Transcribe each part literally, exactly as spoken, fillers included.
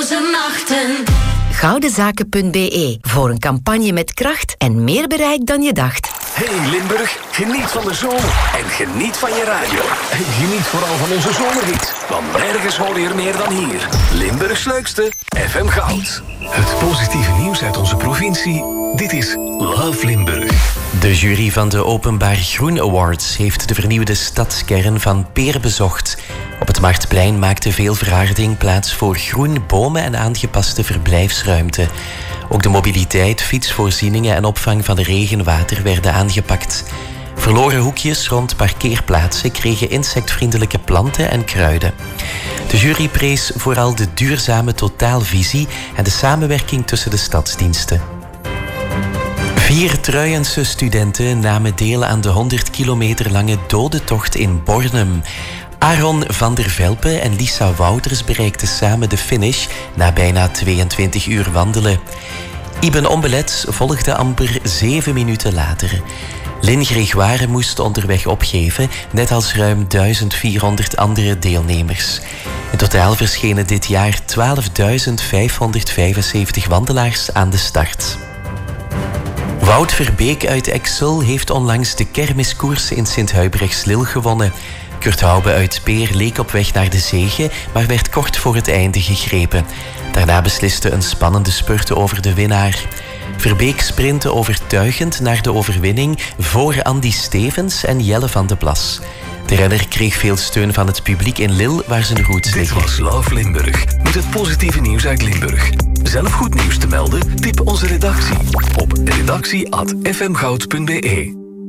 slapeloze nachten. Goudenzaken punt b e voor een campagne met kracht en meer bereik dan je dacht. Hey Limburg, geniet van de zomer en geniet van je radio. En geniet vooral van onze zomerhit, want nergens hoor je er meer dan hier. Limburgs leukste, F M Goud. Het positieve nieuws uit onze provincie, dit is Love Limburg. De jury van de Openbaar Groen Awards heeft de vernieuwde stadskern van Peer bezocht. Op het Marktplein maakte veel verharding plaats voor groen, bomen en aangepaste verblijfsruimte. Ook de mobiliteit, fietsvoorzieningen en opvang van regenwater werden aangepakt. Verloren hoekjes rond parkeerplaatsen kregen insectvriendelijke planten en kruiden. De jury prees vooral de duurzame totaalvisie en de samenwerking tussen de stadsdiensten. Vier Truijense studenten namen deel aan de honderd kilometer lange dodentocht in Bornem. Aaron van der Velpe en Lisa Wouters bereikten samen de finish na bijna tweeëntwintig uur wandelen. Iben Ombelets volgde amper zeven minuten later. Lynn Gregoire moest onderweg opgeven, net als ruim duizend vierhonderd andere deelnemers. In totaal verschenen dit jaar twaalfduizend vijfhonderdvijfenzeventig wandelaars aan de start. Wout Verbeek uit Exel heeft onlangs de kermiskoers in Sint-Huybrechtslil gewonnen. Kurt Hoube uit Peer leek op weg naar de zege, maar werd kort voor het einde gegrepen. Daarna besliste een spannende spurt over de winnaar. Verbeek sprintte overtuigend naar de overwinning voor Andy Stevens en Jelle van de Plas. De renner kreeg veel steun van het publiek in Lille, waar zijn roots liggen. Dit was Love Limburg, met het positieve nieuws uit Limburg. Zelf goed nieuws te melden? Tip onze redactie op redactie apenstaartje f m goud punt b e.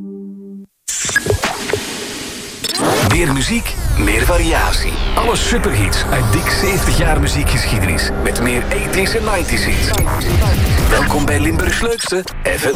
Meer muziek, meer variatie. Alle superhits uit dik zeventig jaar muziekgeschiedenis. Met meer tachtiger en negentiger hits. Welkom bij Limburgs leukste F M